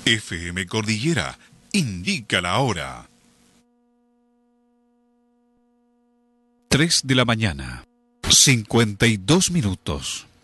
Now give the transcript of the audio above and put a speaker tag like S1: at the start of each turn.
S1: FM Cordillera indica la hora. 3 de la mañana, 52 minutos.